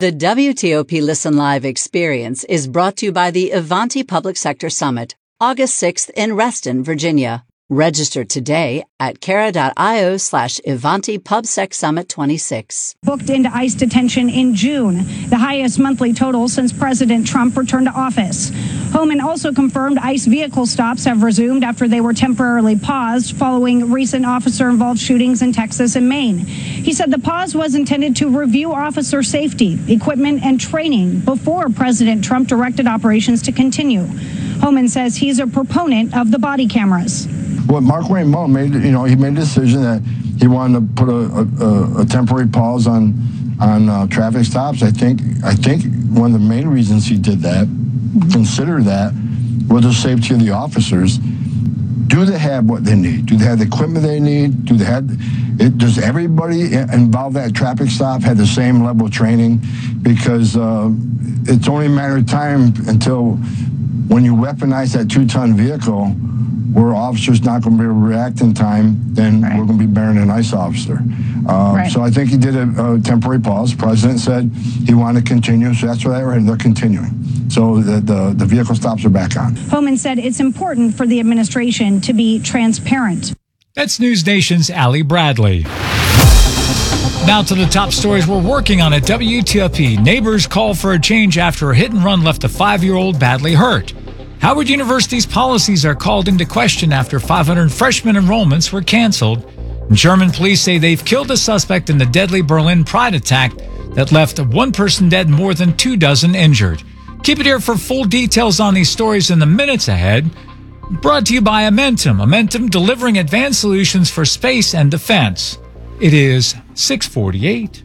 The WTOP Listen Live experience is brought to you by the Ivanti Public Sector Summit, August 6th in Reston, Virginia. Register today at Cara.io/IvantiPubSecSummit26. Booked into ICE detention in June, the highest monthly total since President Trump returned to office. Homan also confirmed ICE vehicle stops have resumed after they were temporarily paused following recent officer-involved shootings in Texas and Maine. He said the pause was intended to review officer safety, equipment, and training before President Trump directed operations to continue. Homan says he's a proponent of the body cameras. What Markwayne Mullin made, he made a decision that he wanted to put a temporary pause on traffic stops. I think one of the main reasons he did that, consider that, was the safety of the officers. Do they have what they need? Do they have the equipment they need? Does everybody involved in that traffic stop have the same level of training? Because it's only a matter of time until when you weaponize that 2-ton vehicle, where officers not going to be able to react in time, then we're going to be bearing an ICE officer. So I think he did a temporary pause. The president said he wanted to continue, so that's why they're continuing. So the vehicle stops are back on. Homan said it's important for the administration to be transparent. That's News Nation's Allie Bradley. Now to the top stories we're working on at WTOP. Neighbors call for a change after a hit and run left a 5-year-old badly hurt. Howard University's policies are called into question after 500 freshman enrollments were canceled. German police say they've killed a suspect in the deadly Berlin Pride attack that left one person dead and more than 24 injured. Keep it here for full details on these stories in the minutes ahead. Brought to you by Amentum. Amentum delivering advanced solutions for space and defense. It is 6:48.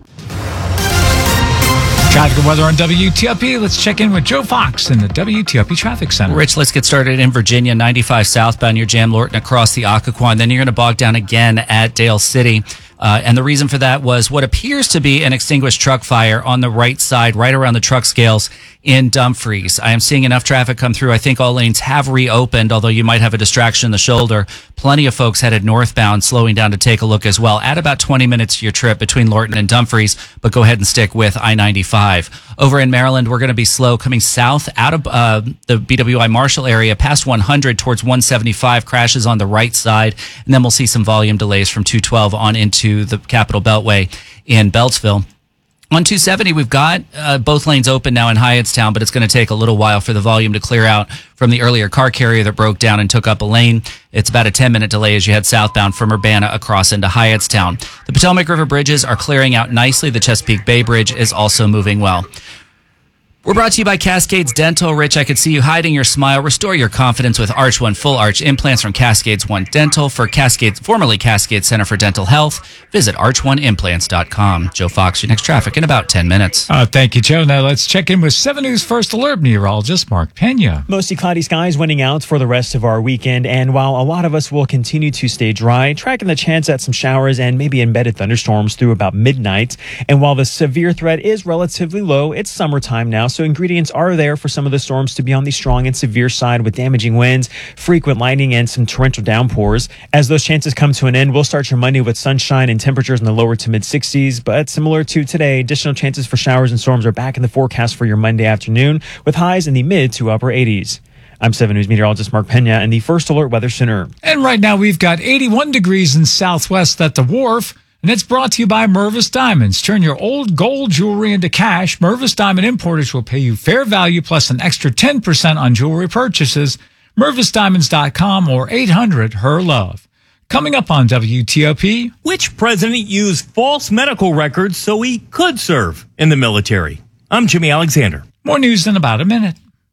Traffic and weather on WTOP. Let's check in with Joe Fox in the WTOP Traffic Center. Rich, let's get started in Virginia. 95 southbound, you're jam Lorton across the Occoquan. Then you're going to bog down again at Dale City. And the reason for that was what appears to be an extinguished truck fire on the right side, right around the truck scales in Dumfries. I am seeing enough traffic come through. I think all lanes have reopened, although you might have a distraction in the shoulder. Plenty of folks headed northbound, slowing down to take a look as well. Add about 20 minutes to your trip between Lorton and Dumfries, but go ahead and stick with I-95. Over in Maryland, we're going to be slow coming south out of the BWI Marshall area, past 100 towards 175, crashes on the right side. And then we'll see some volume delays from 212 on into the Capitol Beltway in Beltsville. On 270, we've got both lanes open now in Hyattstown, but it's going to take a little while for the volume to clear out from the earlier car carrier that broke down and took up a lane. It's about a 10-minute delay as you head southbound from Urbana across into Hyattstown. The Potomac River bridges are clearing out nicely. The Chesapeake Bay Bridge is also moving well. We're brought to you by Cascades Dental. Rich, I could see you hiding your smile. Restore your confidence with Arch One Full Arch Implants from Cascades One Dental. For Cascades, formerly Cascades Center for Dental Health, visit arch1implants.com. Joe Fox, your next traffic in about 10 minutes. Thank you, Joe. Now let's check in with 7 News First Alert meteorologist Mark Pena. Mostly cloudy skies winning out for the rest of our weekend. And while a lot of us will continue to stay dry, tracking the chance at some showers and maybe embedded thunderstorms through about midnight. And while the severe threat is relatively low, it's summertime now. So ingredients are there for some of the storms to be on the strong and severe side with damaging winds, frequent lightning, and some torrential downpours. As those chances come to an end, we'll start your Monday with sunshine and temperatures in the lower to mid 60s. But similar to today, additional chances for showers and storms are back in the forecast for your Monday afternoon with highs in the mid to upper 80s. I'm 7 News meteorologist Mark Pena in the First Alert Weather Center. And right now we've got 81 degrees in Southwest at the Wharf. And it's brought to you by Mervis Diamonds. Turn your old gold jewelry into cash. Mervis Diamond Importers will pay you fair value plus an extra 10% on jewelry purchases. MervisDiamonds.com or 800-HER-LOVE. Coming up on WTOP. Which president used false medical records so he could serve in the military? I'm Jimmy Alexander. More news in about a minute.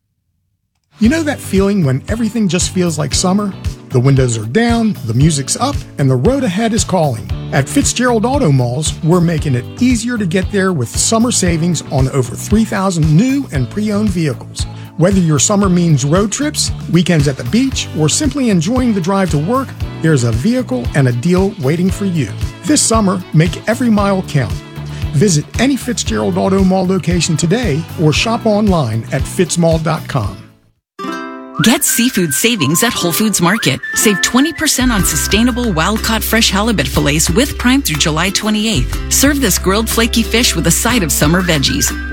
You know that feeling when everything just feels like summer? The windows are down, the music's up, and the road ahead is calling. At Fitzgerald Auto Malls, we're making it easier to get there with summer savings on over 3,000 new and pre-owned vehicles. Whether your summer means road trips, weekends at the beach, or simply enjoying the drive to work, there's a vehicle and a deal waiting for you. This summer, make every mile count. Visit any Fitzgerald Auto Mall location today or shop online at fitzmall.com. Get seafood savings at Whole Foods Market. Save 20% on sustainable wild-caught fresh halibut fillets with Prime through July 28th. Serve this grilled flaky fish with a side of summer veggies.